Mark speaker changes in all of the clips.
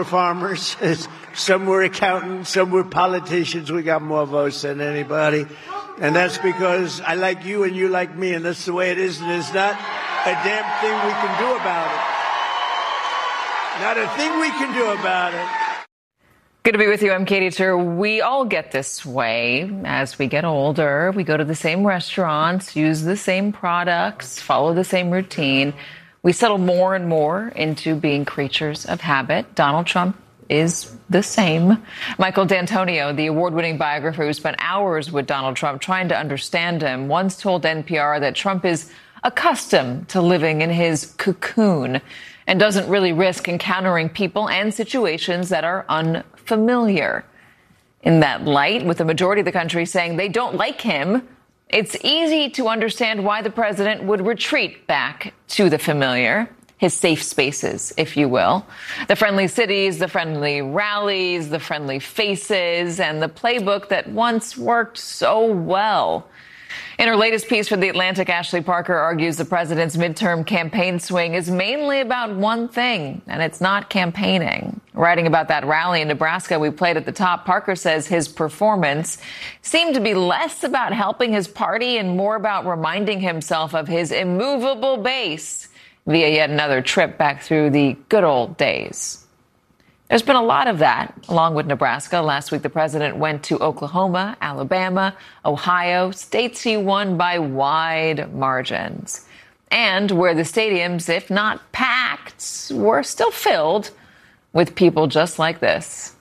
Speaker 1: were farmers. Some were accountants. Some were politicians. We got more votes than anybody. And that's because I like you and you like me, and that's the way it is. And there's not a damn thing we can do about it. Not a thing we can do about it.
Speaker 2: Good to be with you. I'm Katie Tur. We all get this way as we get older. We go to the same restaurants, use the same products, follow the same routine. We settle more and more into being creatures of habit. Donald Trump is the same. Michael D'Antonio, the award-winning biographer who spent hours with Donald Trump trying to understand him, once told NPR that Trump is accustomed to living in his cocoon and doesn't really risk encountering people and situations that are unfamiliar. In that light, with the majority of the country saying they don't like him, it's easy to understand why the president would retreat back to the familiar, his safe spaces, if you will. The friendly cities, the friendly rallies, the friendly faces, and the playbook that once worked so well. In her latest piece for The Atlantic, Ashley Parker argues the president's midterm campaign swing is mainly about one thing, and it's not campaigning. Writing about that rally in Nebraska we played at the top, Parker says his performance seemed to be less about helping his party and more about reminding himself of his immovable base via yet another trip back through the good old days. There's been a lot of that, along with Nebraska. Last week, the president went to Oklahoma, Alabama, Ohio, states he won by wide margins. And where the stadiums, if not packed, were still filled with people just like this.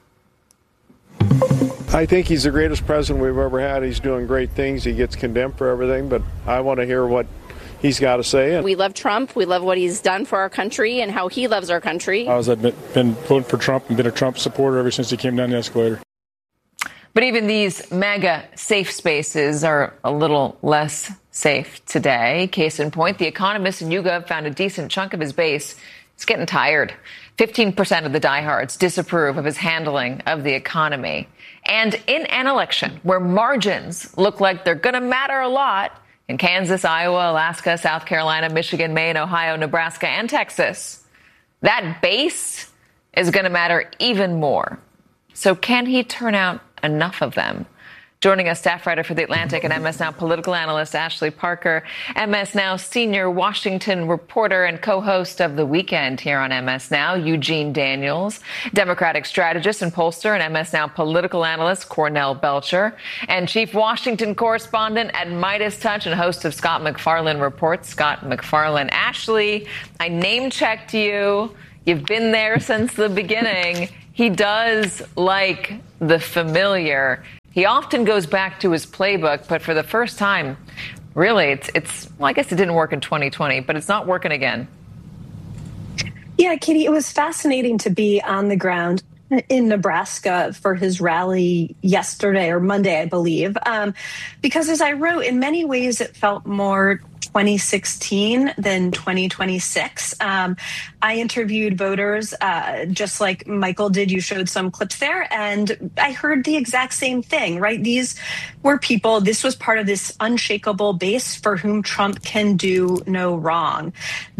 Speaker 3: I think he's the greatest president we've ever had. He's doing great things. He gets condemned for everything, but I want to hear what he's got to say.
Speaker 4: We love Trump. We love what he's done for our country and how he loves our country.
Speaker 5: I've been voting for Trump and been a Trump supporter ever since he came down the escalator.
Speaker 2: But even these mega safe spaces are a little less safe today. Case in point, The Economist and YouGov found a decent chunk of his base is getting tired. 15% of the diehards disapprove of his handling of the economy. And in an election where margins look like they're going to matter a lot, in Kansas, Iowa, Alaska, South Carolina, Michigan, Maine, Ohio, Nebraska, and Texas, that base is going to matter even more. So can he turn out enough of them? Joining us, staff writer for The Atlantic and MS Now political analyst Ashley Parker, MS Now senior Washington reporter and co-host of The Weekend here on MS Now, Eugene Daniels, Democratic strategist and pollster and MS Now political analyst Cornell Belcher, and chief Washington correspondent at Midas Touch and host of Scott MacFarlane Reports, Scott MacFarlane. Ashley, I name-checked you. You've been there since the beginning. He does like the familiar. He often goes back to his playbook, but for the first time, really, well, I guess it didn't work in 2020, but it's not working again.
Speaker 6: Yeah, Katie, it was fascinating to be on the ground in Nebraska for his rally yesterday or Monday, I believe, because as I wrote, in many ways, it felt more 2016 than 2026. I interviewed voters just like Michael did. You showed some clips there, and I heard the exact same thing, right? These were people, this was part of this unshakable base for whom Trump can do no wrong.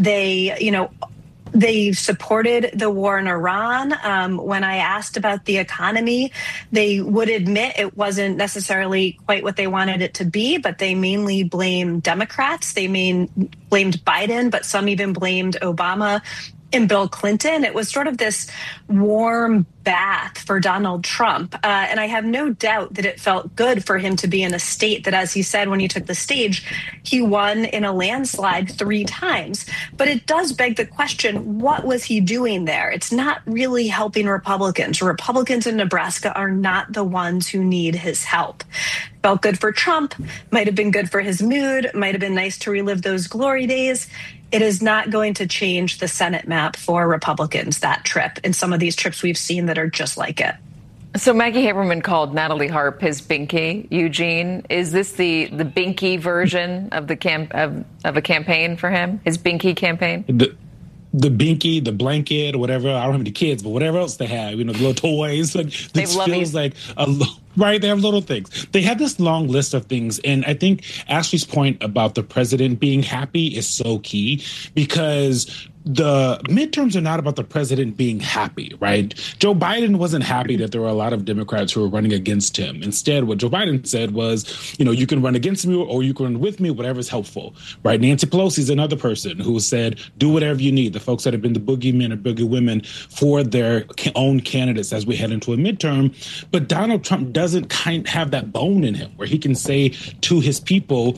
Speaker 6: They supported the war in Iran. When I asked about the economy, they would admit it wasn't necessarily quite what they wanted it to be, but they mainly blamed Democrats. They blamed Biden, but some even blamed Obama and Bill Clinton. It was sort of this warm bath for Donald Trump. And I have no doubt that it felt good for him to be in a state that, as he said when he took the stage, he won in a landslide 3 times. But it does beg the question, what was he doing there? It's not really helping Republicans. Republicans in Nebraska are not the ones who need his help. Felt good for Trump, might have been good for his mood, might have been nice to relive those glory days. It is not going to change the Senate map for Republicans, that trip, and some of these trips we've seen that are just like it.
Speaker 2: So Maggie Haberman called Natalie Harp his binky. Eugene, is this the binky version of of a campaign for him? His binky campaign?
Speaker 7: The binky, the blanket, or whatever. I don't have any kids, but whatever else they have, the little toys. Like, this feels like right. They have little things. They have this long list of things, and I think Ashley's point about the president being happy is so key, because the midterms are not about the president being happy, right? Joe Biden wasn't happy that there were a lot of Democrats who were running against him. Instead, what Joe Biden said was, you can run against me or you can run with me, whatever's helpful, right? Nancy Pelosi is another person who said, do whatever you need. The folks that have been the boogeymen or boogeywomen for their own candidates as we head into a midterm. But Donald Trump doesn't have that bone in him where he can say to his people,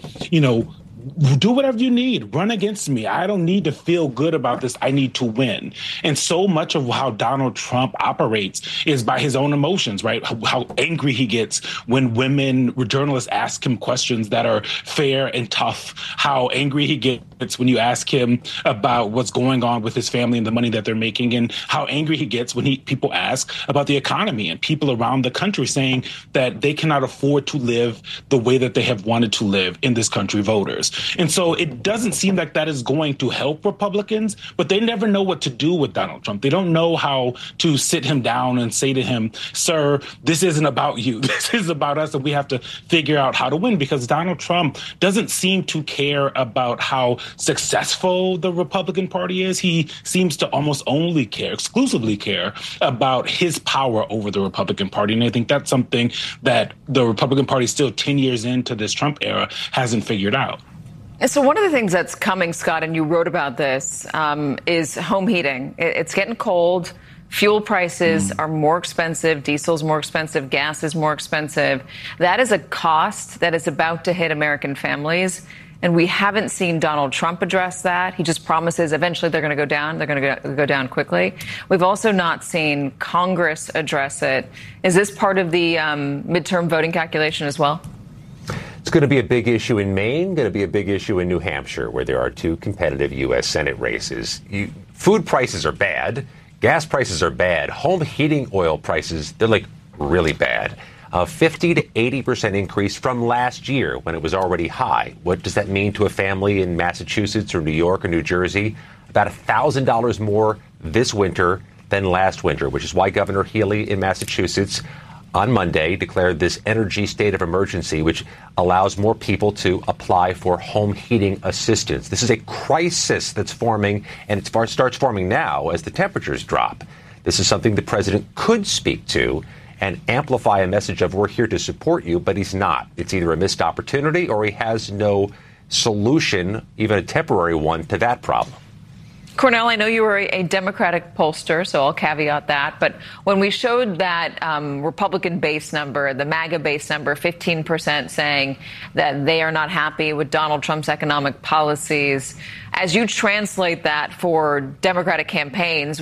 Speaker 7: do whatever you need. Run against me. I don't need to feel good about this. I need to win. And so much of how Donald Trump operates is by his own emotions, right? How angry he gets when journalists ask him questions that are fair and tough. How angry he gets when you ask him about what's going on with his family and the money that they're making. And how angry he gets when people ask about the economy and people around the country saying that they cannot afford to live the way that they have wanted to live in this country, voters. And so it doesn't seem like that is going to help Republicans, but they never know what to do with Donald Trump. They don't know how to sit him down and say to him, sir, this isn't about you. This is about us, and we have to figure out how to win, because Donald Trump doesn't seem to care about how successful the Republican Party is. He seems to almost exclusively care about his power over the Republican Party. And I think that's something that the Republican Party still 10 years into this Trump era hasn't figured out.
Speaker 2: So one of the things that's coming, Scott, and you wrote about this, is home heating. It's getting cold. Fuel prices are more expensive. Diesel's more expensive. Gas is more expensive. That is a cost that is about to hit American families. And we haven't seen Donald Trump address that. He just promises eventually they're going to go down. They're going to go down quickly. We've also not seen Congress address it. Is this part of the midterm voting calculation as well?
Speaker 8: It's going to be a big issue in Maine, going to be a big issue in New Hampshire, where there are two competitive U.S. Senate races. Food prices are bad. Gas prices are bad. Home heating oil prices, they're like really bad. A 50 to 80% increase from last year when it was already high. What does that mean to a family in Massachusetts or New York or New Jersey? About $1,000 more this winter than last winter, which is why Governor Healey in Massachusetts on Monday declared this energy state of emergency, which allows more people to apply for home heating assistance. This is a crisis that's forming, and it starts forming now as the temperatures drop. This is something the president could speak to and amplify a message of we're here to support you, but he's not. It's either a missed opportunity or he has no solution, even a temporary one, to that problem.
Speaker 2: Cornell, I know you were a Democratic pollster, so I'll caveat that. But when we showed that Republican base number, the MAGA base number, 15% saying that they are not happy with Donald Trump's economic policies, as you translate that for Democratic campaigns,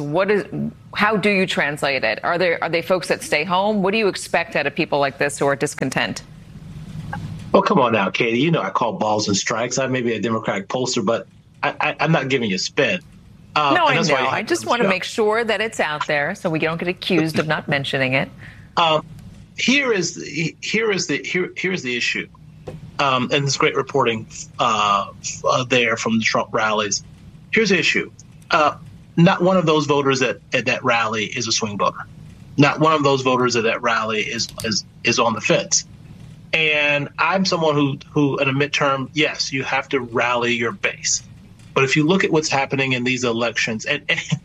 Speaker 2: how do you translate it? Are they folks that stay home? What do you expect out of people like this who are discontent?
Speaker 9: Well, come on now, Katie. I call balls and strikes. I may be a Democratic pollster, but I'm not giving you spin.
Speaker 2: No, I know. I just want to make sure that it's out there so we don't get accused of not mentioning it.
Speaker 9: Here is the issue, and this great reporting there from the Trump rallies. Here's the issue: not one of those voters at that rally is a swing voter. Not one of those voters at that rally is on the fence. And I'm someone who in a midterm, yes, you have to rally your base. But if you look at what's happening in these elections and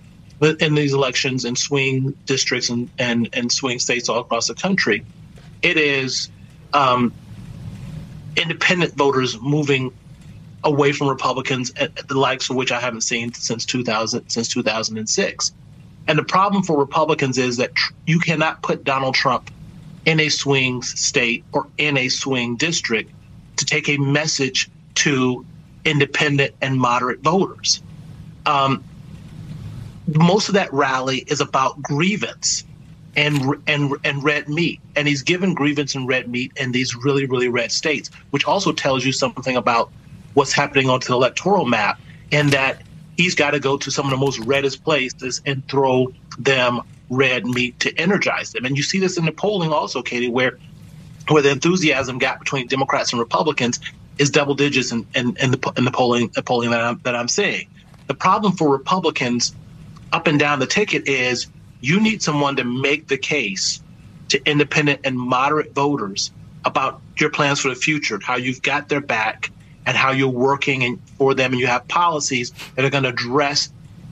Speaker 9: in swing districts and swing states all across the country, it is independent voters moving away from Republicans, at the likes of which I haven't seen since 2006. And the problem for Republicans is that you cannot put Donald Trump in a swing state or in a swing district to take a message to independent and moderate voters. Most of that rally is about grievance and red meat. And he's given grievance and red meat in these really, really red states, which also tells you something about what's happening onto the electoral map, and that he's got to go to some of the most reddest places and throw them red meat to energize them. And you see this in the polling also, Katie, where the enthusiasm gap between Democrats and Republicans is double digits in the polling that I'm seeing. The problem for Republicans up and down the ticket is you need someone to make the case to independent and moderate voters about your plans for the future, how you've got their back and how you're working for them, and you have policies that are going to address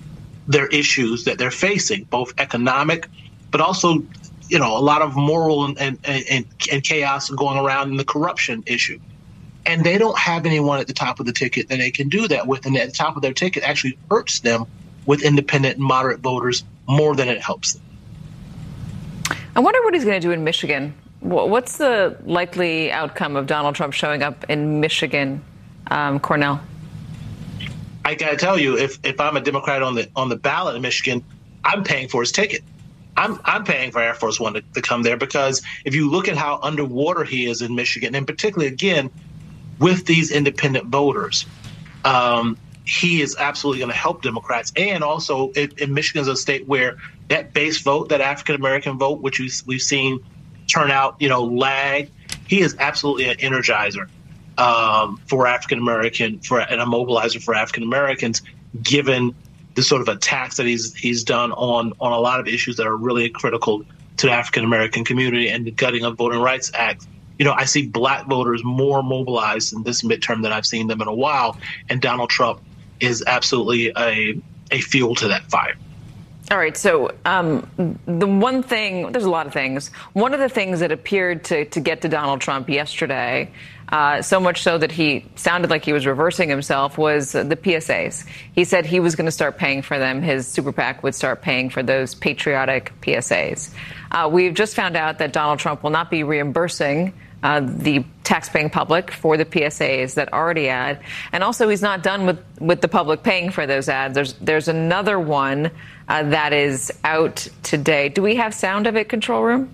Speaker 9: their issues that they're facing, both economic, but also, a lot of moral and chaos going around in the corruption issue. And they don't have anyone at the top of the ticket that they can do that with. And at the top of their ticket actually hurts them with independent and moderate voters more than it helps them.
Speaker 2: I wonder what he's going to do in Michigan. What's the likely outcome of Donald Trump showing up in Michigan, Cornell?
Speaker 9: I got to tell you, if I'm a Democrat on the ballot in Michigan, I'm paying for his ticket. I'm paying for Air Force One to come there, because if you look at how underwater he is in Michigan, and particularly, again, with these independent voters, he is absolutely going to help Democrats. And also, in Michigan is a state where that base vote, that African-American vote, which we've seen turn out, lag, he is absolutely an energizer for African-American, and a mobilizer for African-Americans, given the sort of attacks that he's done on a lot of issues that are really critical to the African-American community, and the gutting of Voting Rights Act. I see black voters more mobilized in this midterm than I've seen them in a while, and Donald Trump is absolutely a fuel to that fire.
Speaker 2: All right. So the one thing, there's a lot of things. One of the things that appeared to get to Donald Trump yesterday, so much so that he sounded like he was reversing himself, was the PSAs. He said he was going to start paying for them. His super PAC would start paying for those patriotic PSAs. We've just found out that Donald Trump will not be reimbursing the taxpaying public for the PSAs that already ad. And also, he's not done with the public paying for those ads. There's another one that is out today. Do we have sound of it, control room?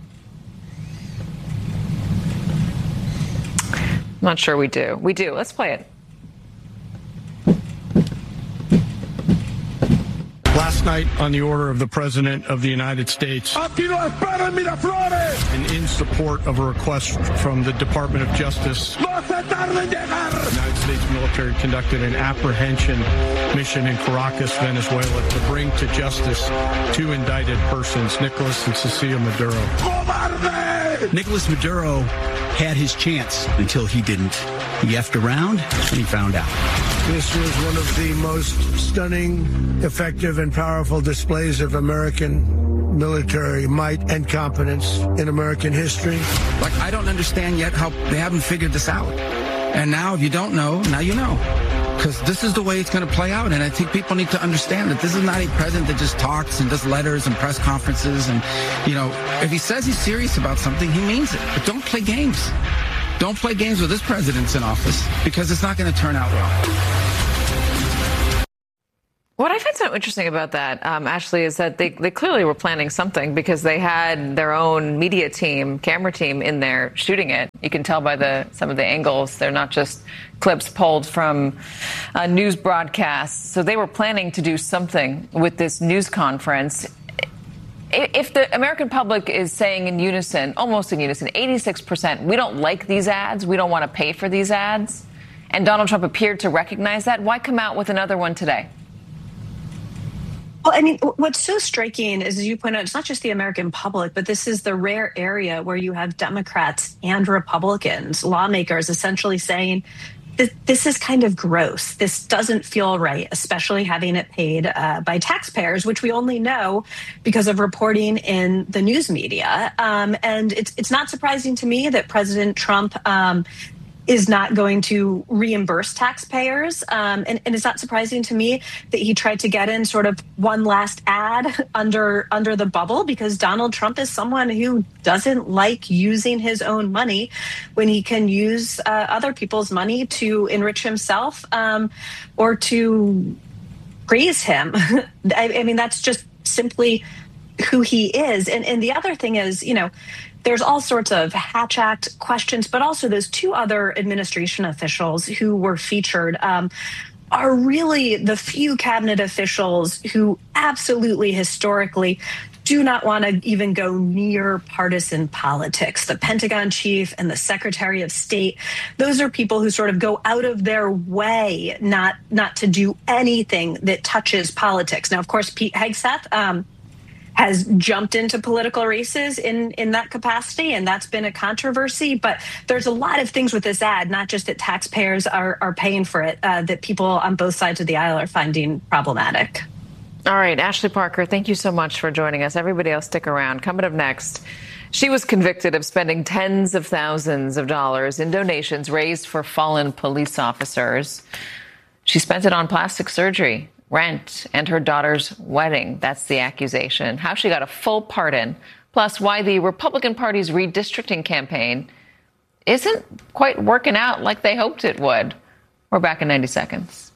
Speaker 2: I'm not sure we do. We do. Let's play it.
Speaker 10: Last night, on the order of the President of the United States, and in support of a request from the Department of Justice, the United States military conducted an apprehension mission in Caracas, Venezuela, to bring to justice two indicted persons, Nicolas and Cecilia Maduro.
Speaker 11: Nicolas Maduro had his chance until he didn't. He effed around and he found out.
Speaker 1: This was one of the most stunning, effective, and powerful displays of American military might and competence in American history.
Speaker 11: Like, I don't understand yet how they haven't figured this out. And now, if you don't know, now you know. Because this is the way it's going to play out. And I think people need to understand that this is not a president that just talks and does letters and press conferences. And, if he says he's serious about something, he means it. But don't play games. Don't play games with this president's in office, because it's not going to turn out well.
Speaker 2: What I find so interesting about that, Ashley, is that they clearly were planning something, because they had their own media team, camera team in there shooting it. You can tell by some of the angles. They're not just clips pulled from news broadcasts. So they were planning to do something with this news conference. If the American public is saying in unison, almost in unison, 86%, we don't like these ads, we don't want to pay for these ads, and Donald Trump appeared to recognize that, why come out with another one today?
Speaker 6: Well, I mean, what's so striking is, as you point out, it's not just the American public, but this is the rare area where you have Democrats and Republicans, lawmakers essentially saying, this is kind of gross. This doesn't feel right, especially having it paid by taxpayers, which we only know because of reporting in the news media. And it's not surprising to me that President Trump is not going to reimburse taxpayers. And it's not surprising to me that he tried to get in sort of one last ad under the bubble, because Donald Trump is someone who doesn't like using his own money when he can use other people's money to enrich himself or to praise him. I mean, that's just simply who he is. And the other thing is, there's all sorts of Hatch Act questions, but also those two other administration officials who were featured are really the few cabinet officials who absolutely historically do not want to even go near partisan politics. The Pentagon chief and the Secretary of State, those are people who sort of go out of their way not to do anything that touches politics. Now, of course, Pete Hegseth has jumped into political races in that capacity, and that's been a controversy. But there's a lot of things with this ad, not just that taxpayers are paying for it, that people on both sides of the aisle are finding problematic.
Speaker 2: All right, Ashley Parker, thank you so much for joining us. Everybody else, stick around. Coming up next, she was convicted of spending tens of thousands of dollars in donations raised for fallen police officers. She spent it on plastic surgery, rent, and her daughter's wedding. That's the accusation. How she got a full pardon, plus why the Republican Party's redistricting campaign isn't quite working out like they hoped it would. We're back in 90 seconds.